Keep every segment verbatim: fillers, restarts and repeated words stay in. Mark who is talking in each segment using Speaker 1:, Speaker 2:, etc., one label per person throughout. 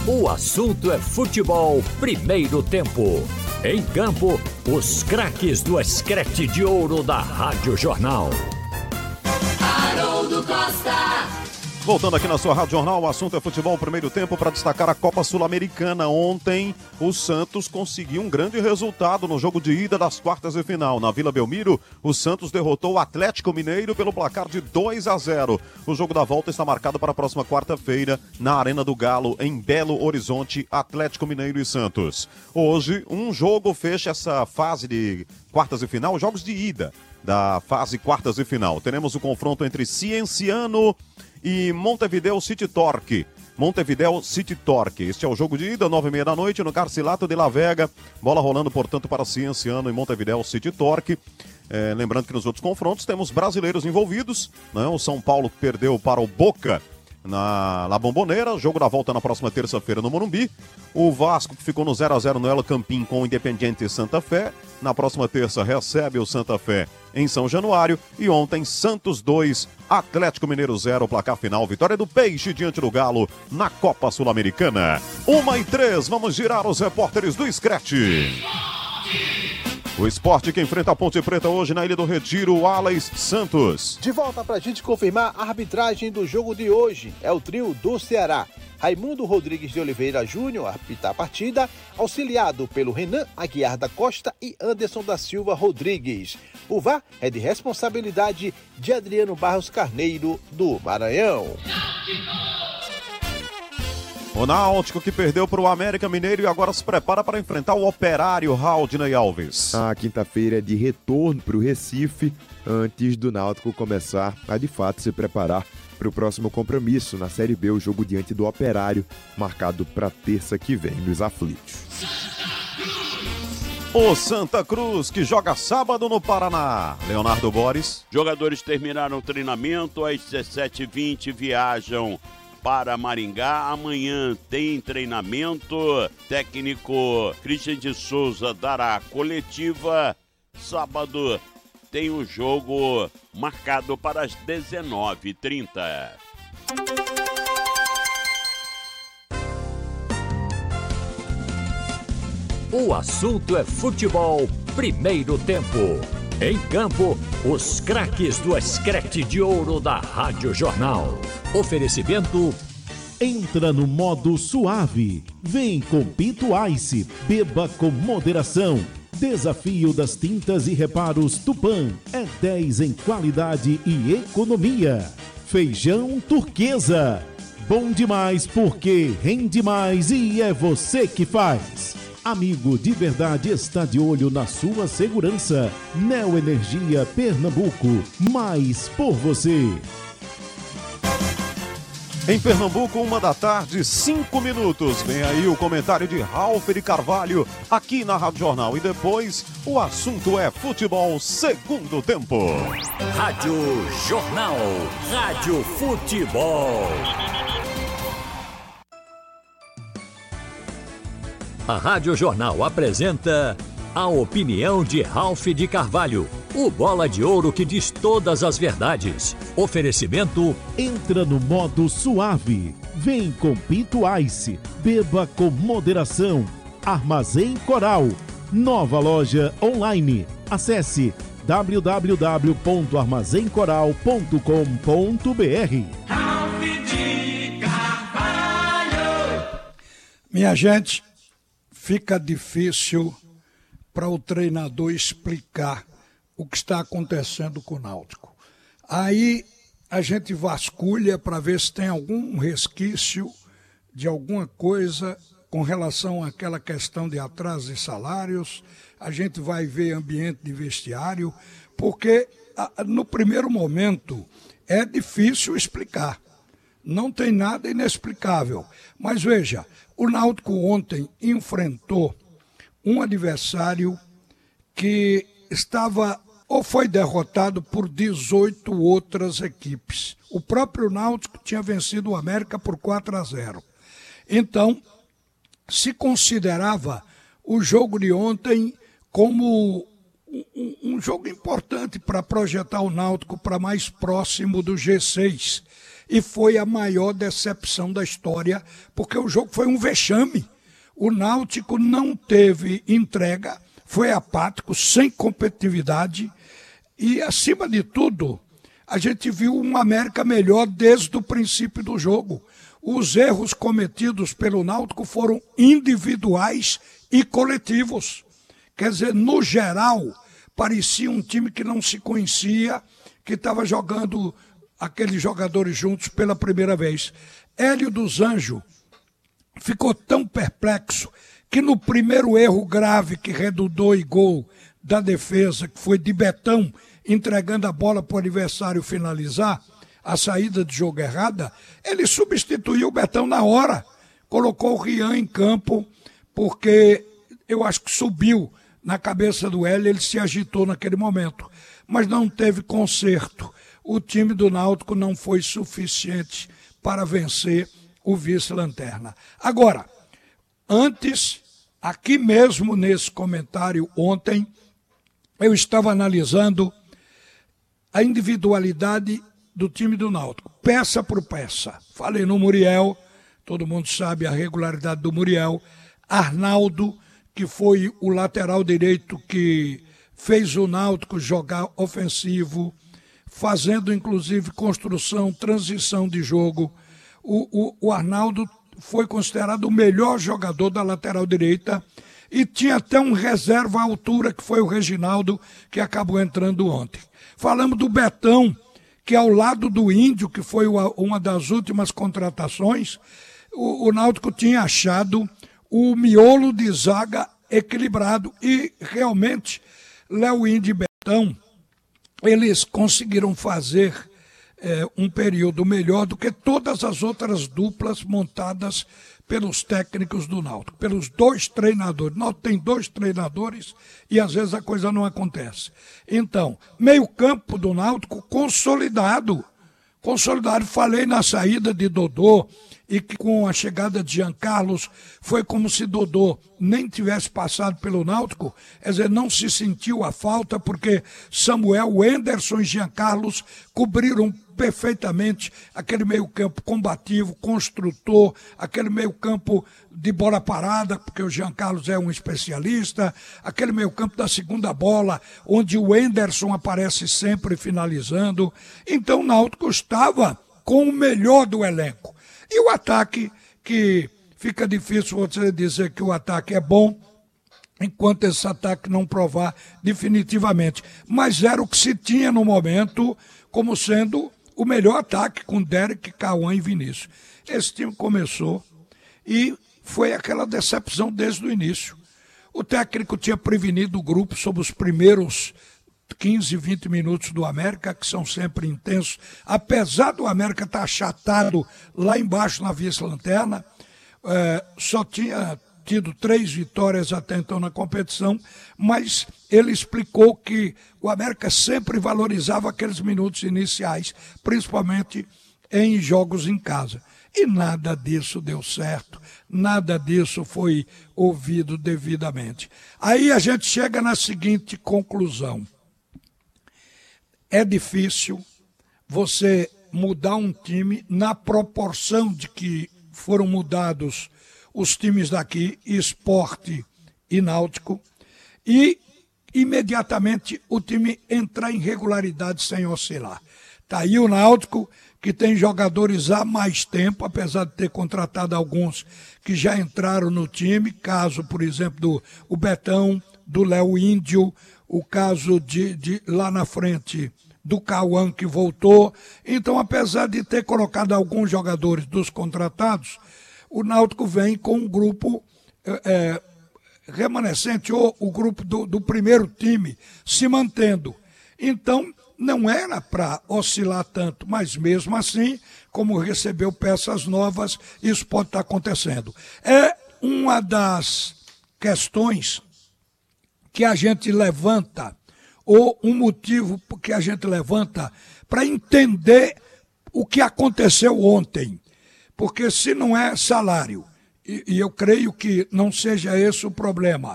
Speaker 1: O assunto é futebol, primeiro tempo. Em campo, os craques do Escrete de Ouro da Rádio Jornal.
Speaker 2: Haroldo Costa.
Speaker 3: Voltando aqui na sua Rádio Jornal, o assunto é futebol, primeiro tempo, para destacar a Copa Sul-Americana. Ontem, o Santos conseguiu um grande resultado no jogo de ida das quartas de final. Na Vila Belmiro, o Santos derrotou o Atlético Mineiro pelo placar de dois a zero. O jogo da volta está marcado para a próxima quarta-feira, na Arena do Galo, em Belo Horizonte, Atlético Mineiro e Santos. Hoje, um jogo fecha essa fase de quartas de final, jogos de ida da fase quartas de final. Teremos o confronto entre Cienciano e Montevideo City Torque. Montevideo City Torque. Este é o jogo de ida, nove e meia da noite, no Garcilaso de La Vega. Bola rolando, portanto, para Cienciano e Montevideo City Torque. É, lembrando que nos outros confrontos temos brasileiros envolvidos, né? O São Paulo perdeu para o Boca na La Bombonera, jogo da volta na próxima terça-feira no Morumbi. O Vasco, que ficou no zero a zero no El Campín com o Independiente Santa Fé, na próxima terça recebe o Santa Fé em São Januário. E ontem, Santos dois, Atlético Mineiro zero, placar final, vitória do Peixe diante do Galo na Copa Sul-Americana. Uma e três, vamos girar os repórteres do Screte. O Sport que enfrenta a Ponte Preta hoje na Ilha do Retiro, o Alex Santos.
Speaker 4: De volta pra gente confirmar a arbitragem do jogo de hoje. É o trio do Ceará. Raimundo Rodrigues de Oliveira Júnior arbitra a partida, auxiliado pelo Renan Aguiar da Costa e Anderson da Silva Rodrigues. O V A R é de responsabilidade de Adriano Barros Carneiro, do Maranhão.
Speaker 3: O Náutico que perdeu para o América Mineiro e agora se prepara para enfrentar o Operário, Raudinei Alves.
Speaker 5: A quinta-feira é de retorno para o Recife, antes do Náutico começar a de fato se preparar para o próximo compromisso na Série B, o jogo diante do Operário, marcado para terça que vem nos aflitos.
Speaker 3: O Santa Cruz que joga sábado no Paraná. Leonardo Boris.
Speaker 6: Jogadores terminaram o treinamento, às dezessete e vinte viajam para Maringá. Amanhã tem treinamento. Técnico Christian de Souza dará coletiva. Sábado tem o jogo marcado para as dezenove e trinta.
Speaker 1: O assunto é futebol, primeiro tempo. Em campo, os craques do Escrete de Ouro da Rádio Jornal. Oferecimento...
Speaker 7: Entra no modo suave. Vem com Pinto Ice. Beba com moderação. Desafio das tintas e reparos Tupã. É dez em qualidade e economia. Feijão Turquesa. Bom demais porque rende mais e é você que faz. Amigo de verdade está de olho na sua segurança. Neoenergia Pernambuco. Mais por você.
Speaker 3: Em Pernambuco, uma da tarde, cinco minutos. Vem aí o comentário de Ralf de Carvalho, aqui na Rádio Jornal. E depois, o assunto é futebol, segundo tempo.
Speaker 1: Rádio Jornal. Rádio Futebol. A Rádio Jornal apresenta a opinião de Ralf de Carvalho. O bola de ouro que diz todas as verdades. Oferecimento...
Speaker 7: Entra no modo suave. Vem com Pinto Ice. Beba com moderação. Armazém Coral. Nova loja online. Acesse w w w ponto armazém coral ponto com ponto b r.
Speaker 2: Ralf de Carvalho.
Speaker 8: Minha gente, fica difícil para o treinador explicar o que está acontecendo com o Náutico. Aí a gente vasculha para ver se tem algum resquício de alguma coisa com relação àquela questão de atraso de salários. A gente vai ver ambiente de vestiário, porque no primeiro momento é difícil explicar. Não tem nada inexplicável. Mas veja, o Náutico ontem enfrentou um adversário que estava ou foi derrotado por dezoito outras equipes. O próprio Náutico tinha vencido o América por quatro a zero. Então, se considerava o jogo de ontem como um, um jogo importante para projetar o Náutico para mais próximo do G seis. e foi a maior decepção da história, porque o jogo foi um vexame. O Náutico não teve entrega, foi apático, sem competitividade e, acima de tudo, a gente viu um América melhor desde o princípio do jogo. Os erros cometidos pelo Náutico foram individuais e coletivos. Quer dizer, no geral, parecia um time que não se conhecia, que estava jogando aqueles jogadores juntos pela primeira vez. Hélio dos Anjos ficou tão perplexo que no primeiro erro grave que redundou em gol da defesa, que foi de Betão, entregando a bola para o adversário finalizar, a saída de jogo errada, ele substituiu o Betão na hora, colocou o Rian em campo, porque eu acho que subiu na cabeça do Hélio, ele se agitou naquele momento, mas não teve conserto. O time do Náutico não foi suficiente para vencer o vice-lanterna. Agora, antes, aqui mesmo nesse comentário ontem, eu estava analisando a individualidade do time do Náutico, peça por peça. Falei no Muriel, todo mundo sabe a regularidade do Muriel. Arnaldo, que foi o lateral direito que fez o Náutico jogar ofensivo, fazendo inclusive construção, transição de jogo. O, o, o Arnaldo foi considerado o melhor jogador da lateral direita e tinha até um reserva à altura, que foi o Reginaldo, que acabou entrando ontem. Falamos do Betão, que ao lado do Índio, que foi uma das últimas contratações, o, o Náutico tinha achado o miolo de zaga equilibrado e realmente Léo Índio e Betão, eles conseguiram fazer é, um período melhor do que todas as outras duplas montadas pelos técnicos do Náutico, pelos dois treinadores. Náutico tem dois treinadores e às vezes a coisa não acontece. Então, meio campo do Náutico consolidado, consolidado, falei na saída de Dodô, e que com a chegada de Jean Carlos foi como se Dodô nem tivesse passado pelo Náutico, quer dizer, não se sentiu a falta, porque Samuel, Wenderson e Jean Carlos cobriram perfeitamente aquele meio-campo combativo, construtor, aquele meio-campo de bola parada, porque o Jean Carlos é um especialista, aquele meio-campo da segunda bola, onde o Wenderson aparece sempre finalizando. Então o Náutico estava com o melhor do elenco. E o ataque, que fica difícil você dizer que o ataque é bom, enquanto esse ataque não provar definitivamente. Mas era o que se tinha no momento como sendo o melhor ataque, com Derek, Cauã e Vinícius. Esse time começou e foi aquela decepção desde o início. O técnico tinha prevenido o grupo sobre os primeiros quinze, vinte minutos do América, que são sempre intensos, apesar do América estar achatado lá embaixo na vice-lanterna, é, só tinha tido três vitórias até então na competição, mas ele explicou que o América sempre valorizava aqueles minutos iniciais, principalmente em jogos em casa. E nada disso deu certo, nada disso foi ouvido devidamente. Aí a gente chega na seguinte conclusão. É difícil você mudar um time na proporção de que foram mudados os times daqui, Sport e Náutico, e imediatamente o time entrar em regularidade sem oscilar. Está aí o Náutico, que tem jogadores há mais tempo, apesar de ter contratado alguns que já entraram no time, caso, por exemplo, do o Betão, do Léo Índio, o caso de, de lá na frente do Cauã, que voltou. Então, apesar de ter colocado alguns jogadores dos contratados, o Náutico vem com um grupo é, remanescente, ou o grupo do, do primeiro time, se mantendo. Então, não era para oscilar tanto, mas mesmo assim, como recebeu peças novas, isso pode estar acontecendo. É uma das questões que a gente levanta, ou um motivo que a gente levanta para entender o que aconteceu ontem. Porque se não é salário, e, e eu creio que não seja esse o problema,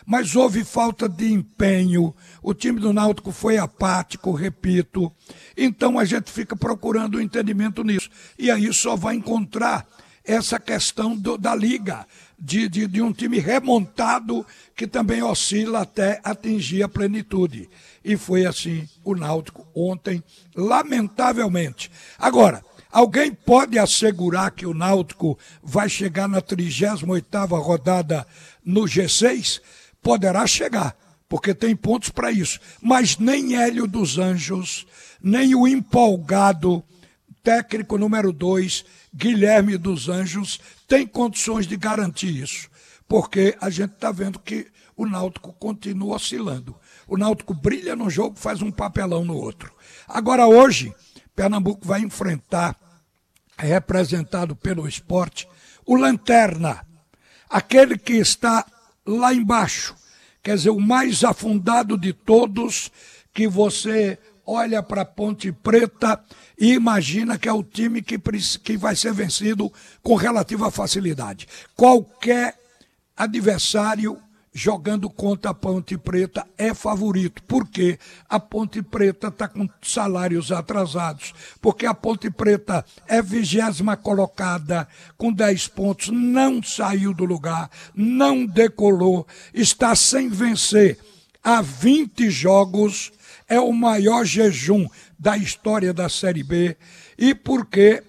Speaker 8: mas houve falta de empenho, o time do Náutico foi apático, repito, então a gente fica procurando um entendimento nisso, e aí só vai encontrar essa questão do, da liga, de, de, de um time remontado que também oscila até atingir a plenitude. E foi assim o Náutico ontem, lamentavelmente. Agora, alguém pode assegurar que o Náutico vai chegar na trigésima oitava rodada no G seis? Poderá chegar, porque tem pontos para isso. Mas nem Hélio dos Anjos, nem o empolgado técnico número dois, Guilherme dos Anjos, tem condições de garantir isso, porque a gente está vendo que o Náutico continua oscilando. O Náutico brilha num jogo, faz um papelão no outro. Agora hoje, Pernambuco vai enfrentar, representado pelo Sport, o Lanterna, aquele que está lá embaixo, quer dizer, o mais afundado de todos, que você olha para a Ponte Preta e imagina que é o time que, que vai ser vencido com relativa facilidade. Qualquer adversário jogando contra a Ponte Preta é favorito. Por quê? A Ponte Preta está com salários atrasados, porque a Ponte Preta é vigésima colocada com dez pontos, não saiu do lugar, não decolou, está sem vencer há vinte jogos, é o maior jejum da história da Série B, e porque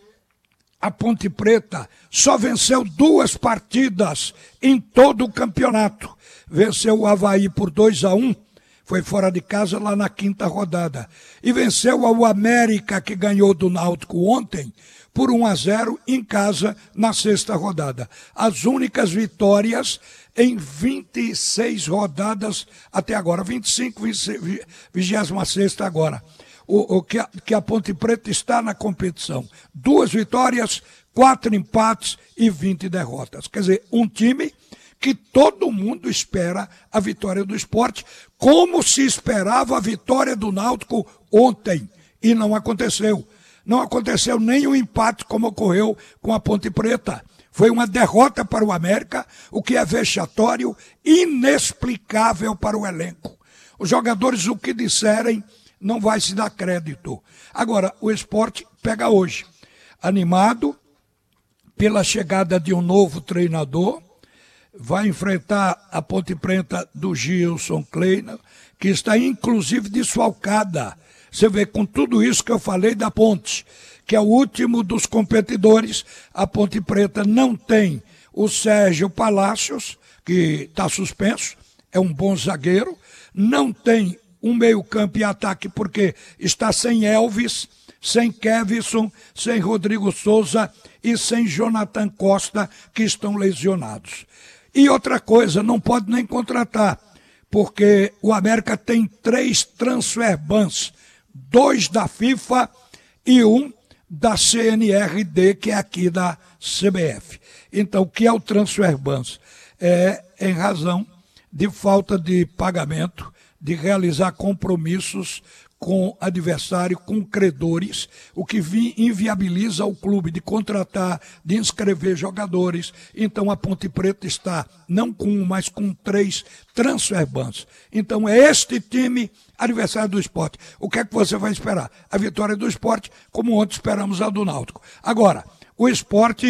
Speaker 8: a Ponte Preta só venceu duas partidas em todo o campeonato. Venceu o Avaí por dois a um, foi fora de casa lá na quinta rodada. E venceu o América, que ganhou do Náutico ontem, por um a zero em casa na sexta rodada. As únicas vitórias em vinte e seis rodadas até agora, vinte e cinco, vigésima sexta agora. O, o que, a, que a Ponte Preta está na competição. Duas vitórias, quatro empates e vinte derrotas. Quer dizer, um time que todo mundo espera a vitória do Sport, como se esperava a vitória do Náutico ontem, e não aconteceu. Não aconteceu nem um empate como ocorreu com a Ponte Preta. Foi uma derrota para o América, o que é vexatório, inexplicável para o elenco. Os jogadores, o que disserem, não vai se dar crédito. Agora, o Sport pega hoje, animado pela chegada de um novo treinador, vai enfrentar a Ponte Preta do Gilson Kleina, que está inclusive desfalcada. Você vê, com tudo isso que eu falei da Ponte, que é o último dos competidores, a Ponte Preta não tem o Sérgio Palácios, que está suspenso, é um bom zagueiro, não tem um meio-campo e ataque, porque está sem Elvis, sem Kevson, sem Rodrigo Souza e sem Jonathan Costa, que estão lesionados. E outra coisa, não pode nem contratar, porque o América tem três transfer bans, dois da FIFA e um da C N R D, que é aqui da C B F. Então, o que é o transfer bans? É em razão de falta de pagamento, de realizar compromissos com adversário, com credores, o que inviabiliza o clube de contratar, de inscrever jogadores. Então a Ponte Preta está não com um, mas com três transfer bans. Então é este time adversário do Sport. O que é que você vai esperar? A vitória do Sport, como ontem esperamos a do Náutico. Agora, o Sport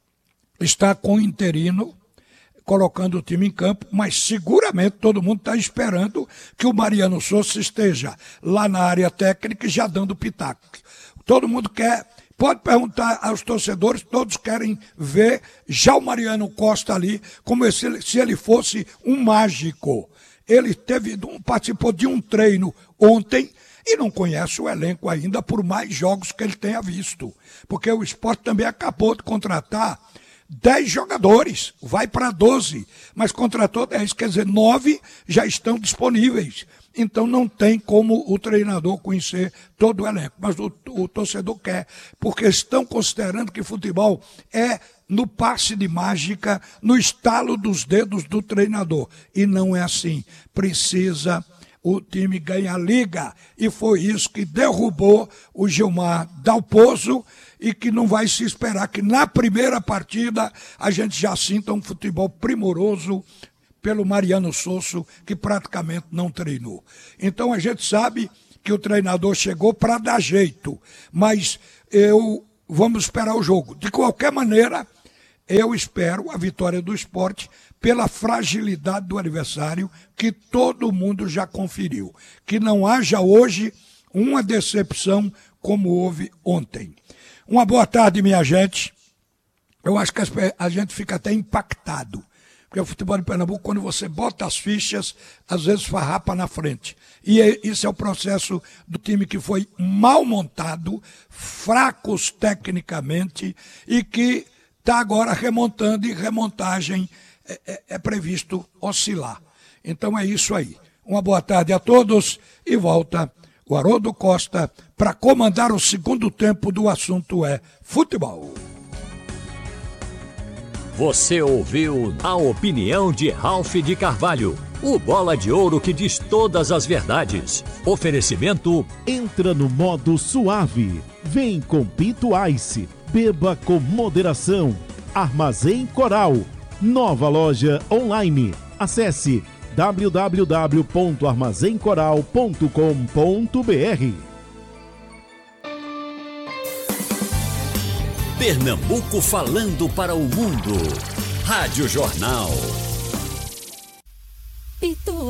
Speaker 8: está com o interino, colocando o time em campo, mas seguramente todo mundo está esperando que o Mariano Souza esteja lá na área técnica já dando pitaco. Todo mundo quer, pode perguntar aos torcedores, todos querem ver já o Mariano Costa ali, como se, se ele fosse um mágico. Ele teve, participou de um treino ontem e não conhece o elenco ainda, por mais jogos que ele tenha visto. Porque o Sport também acabou de contratar dez jogadores, vai para doze, mas contratou dez, quer dizer, nove já estão disponíveis. Então não tem como o treinador conhecer todo o elenco, mas o, o torcedor quer, porque estão considerando que futebol é no passe de mágica, no estalo dos dedos do treinador. E não é assim. Precisa o time ganhar liga, e foi isso que derrubou o Gilmar Dalpozo, e que não vai se esperar que na primeira partida a gente já sinta um futebol primoroso pelo Mariano Sosso, que praticamente não treinou. Então a gente sabe que o treinador chegou para dar jeito, mas eu vamos esperar o jogo. De qualquer maneira, eu espero a vitória do Sport pela fragilidade do adversário que todo mundo já conferiu. Que não haja hoje uma decepção como houve ontem. Uma boa tarde, minha gente. Eu acho que a gente fica até impactado. Porque o futebol de Pernambuco, quando você bota as fichas, às vezes farrapa na frente. E isso é o processo do time que foi mal montado, fracos tecnicamente, e que está agora remontando, e remontagem é, é, é previsto oscilar. Então é isso aí. Uma boa tarde a todos e volta o Haroldo Costa para comandar o segundo tempo do Assunto é Futebol.
Speaker 1: Você ouviu a opinião de Ralph de Carvalho, o bola de ouro que diz todas as verdades. Oferecimento
Speaker 7: Entra no modo suave. Vem com Pinto Ice. Beba com moderação. Armazém Coral. Nova loja online. Acesse w w w ponto armazém coral ponto com ponto b r.
Speaker 1: Pernambuco falando para o mundo. Rádio Jornal.